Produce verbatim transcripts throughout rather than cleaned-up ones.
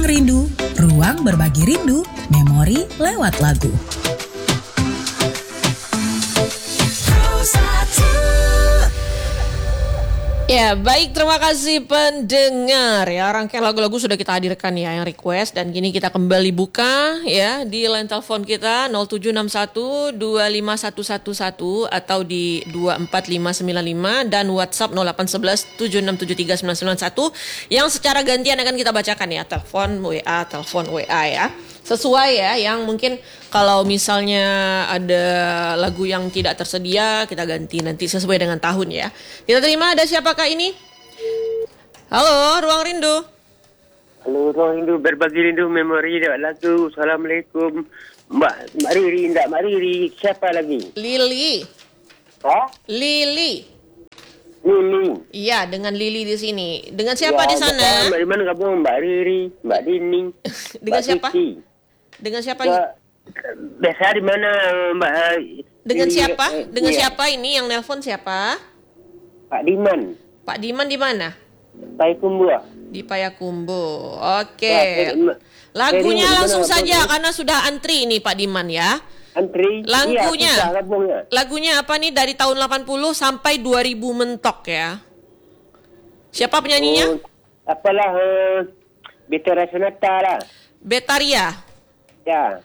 Rindu, ruang berbagi rindu, memori lewat lagu. Ya, baik, terima kasih pendengar ya. Rangkaian lagu-lagu sudah kita hadirkan ya yang request, dan kini kita kembali buka ya di line telepon kita nol tujuh enam satu dua lima satu satu satu atau di dua empat lima sembilan lima dan WhatsApp nol delapan satu satu tujuh enam tujuh tiga sembilan sembilan satu yang secara gantian akan kita bacakan ya. Telepon W A, telepon W A ya. Sesuai ya, yang mungkin kalau misalnya ada lagu yang tidak tersedia, kita ganti nanti sesuai dengan tahun ya. Kita terima, ada siapakah ini? Halo, Ruang Rindu. Halo, Ruang Rindu, berbagi rindu, memori lewat lagu. Assalamualaikum. Mbak, Mbak Riri, enggak Mbak Riri, siapa lagi? Lili. Hah? Lili. Lili. Iya, dengan Lili di sini. Dengan siapa ya, di sana? Mbak, di mana kamu? Mbak Riri, Mbak Dini. Dengan Mbak siapa? Kiki. Dengan siapa? Mbak, biasa di mana Mbak? Dengan Riri, siapa? eh, Dengan iya. siapa ini yang nelpon siapa? Pak Diman. Pak Diman di mana? Pak Kumbua. Di Payakumbuh. Oke. Ya, saya- Lagunya saya langsung di mana, saja Pak? karena sudah antri nih Pak Diman ya. Antri. Lagunya. Iya, susah gabungnya. Lagunya apa nih, dari tahun delapan puluh sampai dua ribu mentok ya. Siapa penyanyinya? Oh, apalah, uh, Betara Sonata lah. Betaria. Ya.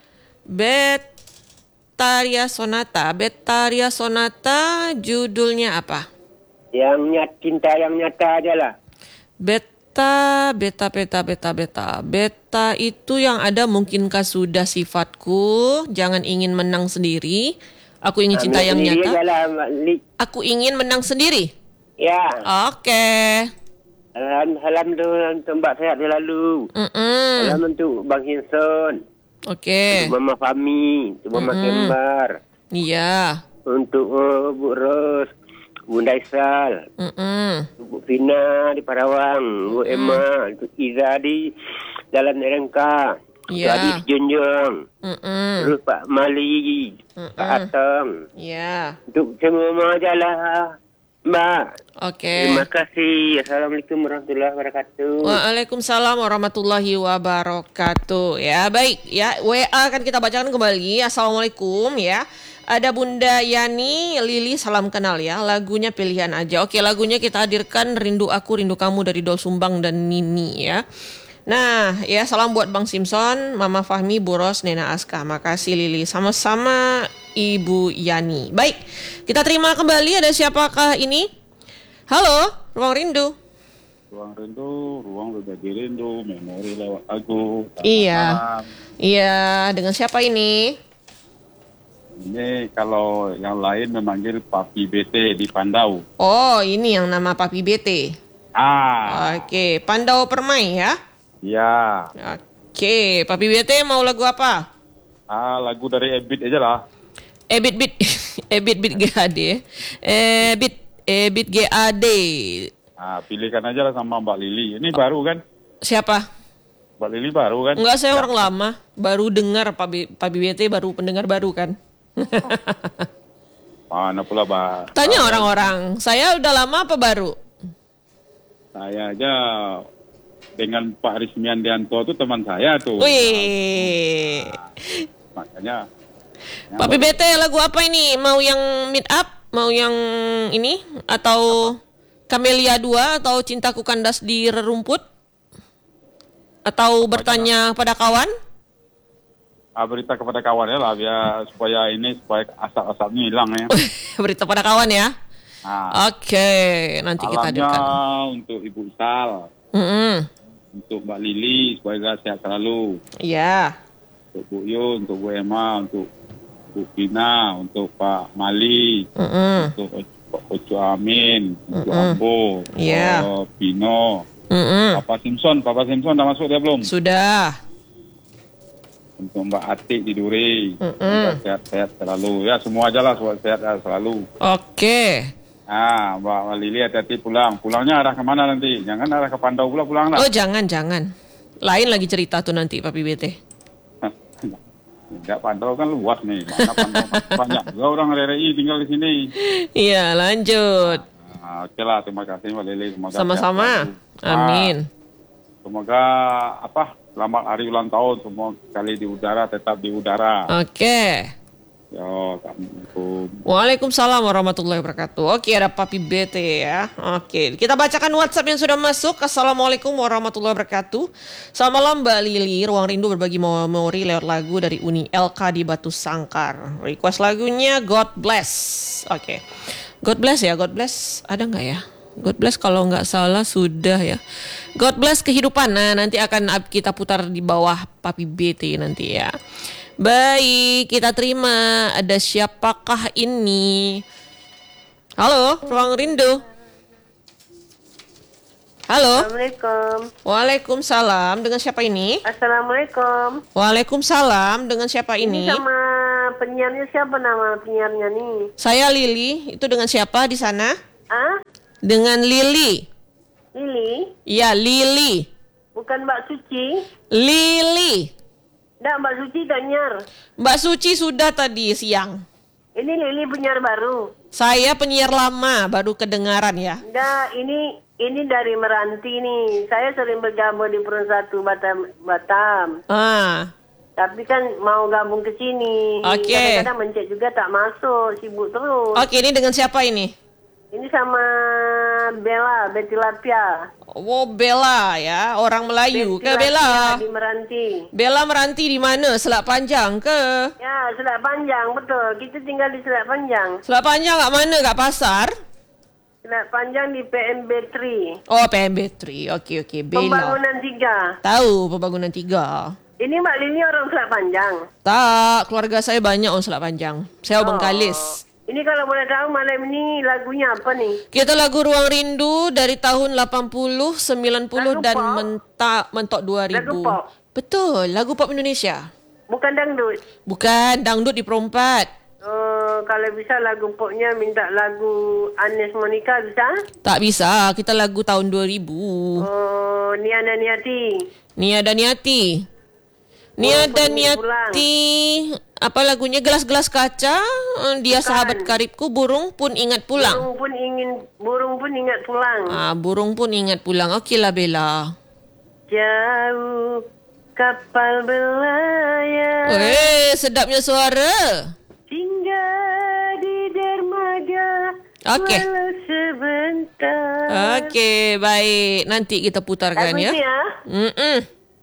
Betaria Sonata. Betaria Sonata judulnya apa? Yang nyata, cinta yang nyata aja lah. Beta, beta, beta, beta, beta. Beta itu yang ada mungkinkah sudah sifatku, jangan ingin menang sendiri. Aku ingin cinta Ambil yang sendiri nyata. aja lah, Mbak Li. Aku ingin menang sendiri. Ya. Oke. Salam, salam tu untuk Mbak Sehat selalu. Mm-mm. Salam untuk Bang Hinson. Oke. Untuk Mama Fami. Untuk Mama Mm-mm. Kembar. Iya. Untuk uh, Bu Ros. Bunda Isal. Mm-mm. Bu Fina di Parawang. Bu Emma. Untuk Iza di Jalan R M K. Untuk Ya. Adi di Junjung. Mm-mm. Terus Pak Mali. Mm-mm. Pak Atang. Iya. Untuk semua aja lah, Mbak. Oke. Terima kasih. Assalamualaikum warahmatullahi wabarakatuh. Waalaikumsalam warahmatullahi wabarakatuh. Ya, baik ya. W A akan kita bacakan kembali. Assalamualaikum ya. Ada Bunda Yani, Lili, salam kenal ya. Lagunya pilihan aja. Oke, lagunya kita hadirkan Rindu Aku, Rindu Kamu dari Doel Sumbang dan Nini ya. Nah, ya salam buat Bang Simpson, Mama Fahmi, Bu Ros, Nena Aska. Makasih Lili. Sama-sama Ibu Yani. Baik, kita terima kembali. Ada siapakah ini? Halo, Ruang Rindu. Ruang rindu, ruang berbagi rindu, memori lewat lagu. Iya. Salam. Iya, dengan siapa ini? Ini kalau yang lain memanggil Papi B T di Pandau. Oh, ini yang nama Papi B T. Ah, Oke, Pandau Permai ya. ya. Oke, Papi B T mau lagu apa? Ah, lagu dari Ebit aja lah. Ebit Bit, Ebit Bit G A D. Ebit, Ebit G A D. Ah, pilihkan aja lah sama Mbak Lili. Ini baru kan? Siapa? Mbak Lili baru kan? Enggak, saya orang lama. Baru dengar Papi, Papi B T, baru pendengar baru kan. Mana pula, Mbak? Tanya orang-orang, saya udah lama apa baru? Saya aja dengan Pak Rismiandianto itu teman saya tuh. Wih. Makanya. Papi B T lagu apa ini? Mau yang meet up? Mau yang ini? Atau Camelia dua? Atau Cintaku Kandas di Rerumput? Atau Bertanya pada Kawan? Ah, berita kepada kawannya lah biar supaya ini supaya asap-asapnya hilang ya. Berita pada Kawan ya? Nah, Oke, nanti kita salamnya hadirkan. untuk Ibu Isal, Mm-mm. untuk Mbak Lili supaya sehat selalu, Iya. untuk Bu Yun, untuk Bu Emma, untuk Bu Pina, untuk Pak Mali, Mm-mm. untuk Pak Oco Amin, untuk Mm-mm. Ambo, Iya. uh, Pino, Mm-mm. Papa Simpson, Papa Simpson udah masuk dia belum? Sudah. Untuk Mbak Atik di Duri, Mm-mm. sehat-sehat selalu, ya semua aja lah supaya sehat selalu. Oke. Ah, Mbak Lili hati-hati pulang. Pulangnya arah kemana nanti? Jangan arah ke Pandau pula pulang lah. Oh, jangan, jangan. Lain lagi cerita tuh nanti Papi B T. Enggak, Pandau kan luas nih. Mana Pandau banyak juga orang R R I tinggal di sini. Iya, lanjut. Nah, oke lah, terima kasih Mbak Lili. Semoga Sama-sama. sehat selalu. Ah. Amin. semoga apa selamat hari ulang tahun semua sekali di udara tetap di udara. Oke. Yo, assalamualaikum. Waalaikumsalam warahmatullahi wabarakatuh. Oke, ada Papi B T ya. Oke, kita bacakan WhatsApp yang sudah masuk. Assalamualaikum warahmatullahi wabarakatuh. Selamat malam Mbak Lili. Ruang Rindu berbagi memori lewat lagu dari Uni L K di Batu Sangkar. Request lagunya God Bless. Oke, God Bless ya. God Bless ada nggak ya? God Bless kalau nggak salah sudah ya. God Bless kehidupan. Nah, nanti akan kita putar di bawah Papi B T nanti ya. Baik, kita terima. Ada siapakah ini? Halo, Ruang Rindu. Halo. Assalamualaikum. Waalaikumsalam. Dengan siapa ini? Assalamualaikum. Waalaikumsalam. Dengan siapa ini? Ini sama penyiarnya, siapa nama penyiarnya nih? Saya Lili. Itu dengan siapa di sana? Ah? Dengan Lili. Lili? Iya, Lili. Bukan Mbak Suci? Lili. Nggak, Mbak Suci tak nyiar. Mbak Suci sudah tadi siang. Ini Lili penyiar baru. Saya penyiar lama, baru kedengaran ya. Nggak, ini ini dari Meranti nih. Saya sering bergabung di Peron satu Batam. Batam. Ah. Tapi kan mau gabung ke sini. Oke. Kadang-kadang mencet juga tak masuk, sibuk terus. Oke, ini dengan siapa ini? Ini sama Bella, Betty Lapia. Oh, Bella ya, orang Melayu Betty ke Lapia Bella? di Meranti. Bella meranti di mana? Selat Panjang ke? Ya, Selat Panjang, betul. Kita tinggal di Selat Panjang. Selat Panjang kat mana? Kat pasar? Selat Panjang di P M B tiga. Oh, P M B tiga. Okey, okey. Bella. Pembangunan tiga. Tahu pembangunan tiga. Ini Mbak Lini orang Selat Panjang. Tak, keluarga saya banyak orang Selat Panjang. Saya orang Bengkalis. Ini kalau boleh tahu malam ini lagunya apa nih? Kita lagu Ruang Rindu dari tahun lapan puluh, sembilan puluh Lagu dan pop? mentak mentok dua ribu. Lagu pop? Betul, lagu pop Indonesia. Bukan dangdut. Bukan, dangdut di perempat. Oh, kalau bisa lagu popnya minta lagu Anes Monica bisa? Tak bisa, kita lagu tahun dua ribu. Oh, Nia dan Niati. Nia dan Niati. Nia Burung dan pun ingin Niati. Apa lagunya? Gelas-gelas kaca. Dia Bukan. sahabat karibku. Burung pun ingat pulang. Burung pun ingin burung pun ingat pulang. Ah, burung pun ingat pulang. Okeylah Bella. Jauh kapal berlayar. Eh, sedapnya suara. Singgah di dermaga. Okey. Walau sebentar. Okey, baik. Nanti kita putarkan Lagu ya. itu ya? Mm-mm.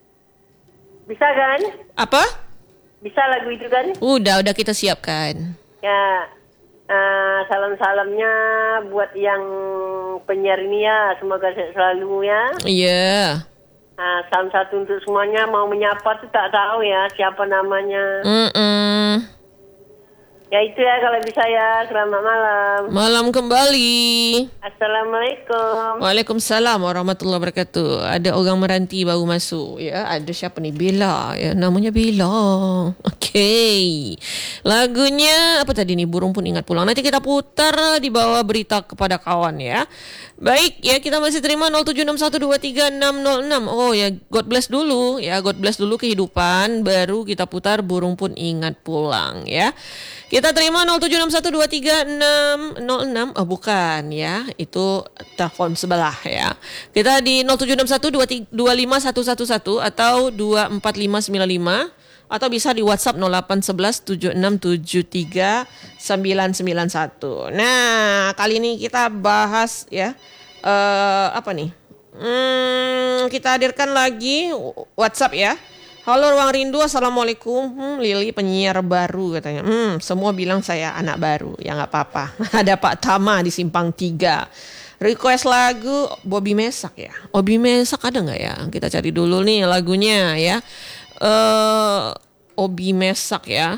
Bisa kan? Apa? Bisa lagu itu kan? Udah, udah kita siapkan. Ya, uh, salam-salamnya buat yang penyiar ini ya. Semoga sehat selalu ya. Iya. Uh, salam satu untuk semuanya. Mau menyapa tuh tak tahu ya siapa namanya. Mm-mm. Ya itu ya kalau bisa ya. Selamat malam. Malam kembali. Assalamualaikum. Waalaikumsalam warahmatullahi wabarakatuh. Ada orang meranti baru masuk ya. Ada siapa ni? Bella ya. Namanya Bella. Okey. Lagunya apa tadi ni? Burung pun ingat pulang. Nanti kita putar di bawah berita kepada kawan ya. Baik ya, kita masih terima nol tujuh enam satu dua tiga enam nol enam. Oh ya, God bless dulu ya. God bless dulu kehidupan, baru kita putar burung pun ingat pulang ya. Kita terima nol tujuh enam satu dua tiga enam nol enam. Oh bukan ya, itu telepon sebelah ya. Kita di nol tujuh enam satu dua lima satu satu satu atau dua empat lima sembilan lima, atau bisa di WhatsApp nol delapan satu satu tujuh enam tujuh tiga sembilan sembilan satu. Nah, kali ini kita bahas ya uh, apa nih? Hmm, kita hadirkan lagi WhatsApp ya. Halo Ruang Rindu, Assalamualaikum. Hmm, Lili penyiar baru katanya. Hmm, semua bilang saya anak baru. Ya nggak apa-apa. Ada Pak Tama di Simpang tiga. Request lagu Bobby Mesak ya. Bobby Mesak ada nggak ya? Kita cari dulu nih lagunya ya. Uh, Obi Mesak ya.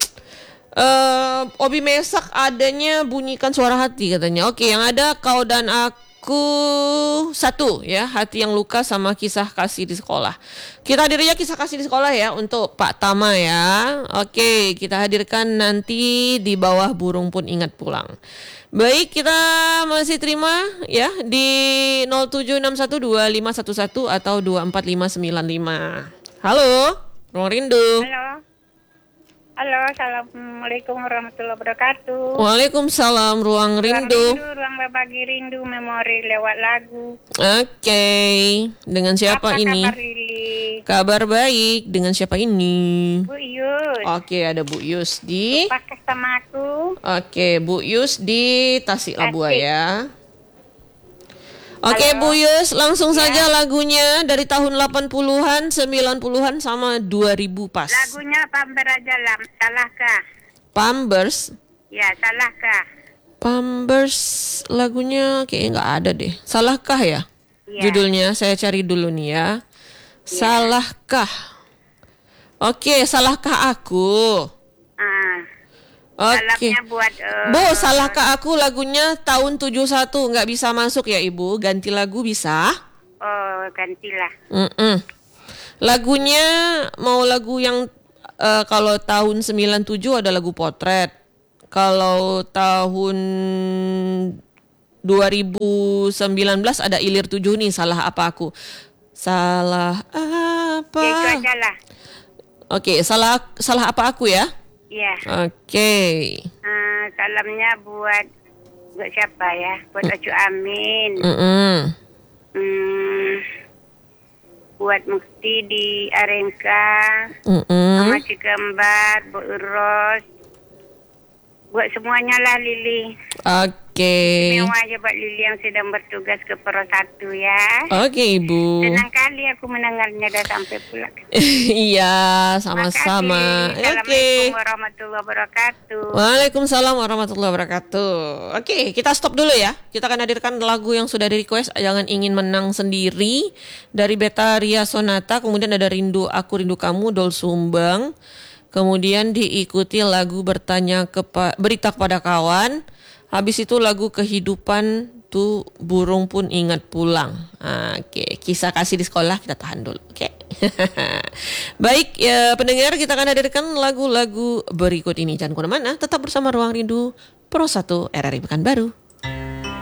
Uh, Obi Mesak adanya bunyikan suara hati katanya. Oke, yang ada kau dan aku satu ya, hati yang luka sama kisah kasih di sekolah. Kita hadirnya kisah kasih di sekolah ya untuk Pak Tama ya. Oke, kita hadirkan nanti di bawah burung pun ingat pulang. Baik, kita masih terima ya di nol tujuh enam satu dua lima satu satu atau dua empat lima sembilan lima. Halo, Ruang Rindu. Halo. Halo, assalamualaikum warahmatullahi wabarakatuh. Waalaikumsalam, Ruang Ruang Rindu. rindu, ruang berbagi rindu, memori lewat lagu. Oke, dengan siapa Apa ini? kabar Lili? Kabar baik. Dengan siapa ini? Bu Yus, Oke, ada Bu Yus di. pakai sama aku. Oke, Bu Yus di Tasik Labua Tasik. ya. Oke, Halo. Bu Yus, langsung saja lagunya dari tahun delapan puluhan, sembilan puluhan sama dua ribu pas. Lagunya Pamber aja lah, salahkah? Pampers. Ya, salahkah? Pampers lagunya kayaknya nggak ada deh. Salahkah ya? Iya. Judulnya saya cari dulu nih ya. Salahkah? Oke, salahkah aku? Ah, Oke. salahnya buat eh, Bu, salahkah aku lagunya tahun tujuh puluh satu nggak bisa masuk ya Ibu? Ganti lagu bisa? oh, gantilah. Mm-mm. Lagunya mau lagu yang eh, kalau tahun sembilan puluh tujuh ada lagu Potret. Kalau tahun dua ribu sembilan belas ada Ilir tujuh nih, salah apa aku? Salah apa? Ya, itu aja lah. Oke, salah salah apa aku ya? Ya. Oke. Ah, salamnya buat buat siapa ya? Buat Acu Amin. Mm-mm. Hmm, buat Mukti di Arengka, Mm-mm. Mama Cikembar, Bu Eros, buat semuanya lah Lili. Oke. Mewah aja buat Lili yang sedang bertugas ke Pro satu ya. Oke, Ibu. Senang kali aku mendengarnya dah sampai pulang. Iya, sama-sama. Makasih. Oke. Assalamualaikum warahmatullahi wabarakatuh. Waalaikumsalam warahmatullahi wabarakatuh. Oke, kita stop dulu ya. Kita akan hadirkan lagu yang sudah di request. Jangan ingin menang sendiri dari Beta Ria Sonata. Kemudian ada Rindu Aku Rindu Kamu Dol Sumbang. Kemudian diikuti lagu Bertanya kepa- Berita Kepada Kawan. Habis itu lagu Kehidupan Tuh Burung Pun Ingat Pulang. Oke, kisah kasih di sekolah kita tahan dulu. Oke. Baik, ya pendengar, kita akan hadirkan lagu-lagu berikut ini. Jangan kemana-mana, tetap bersama Ruang Rindu Pro satu R R I Pekanbaru.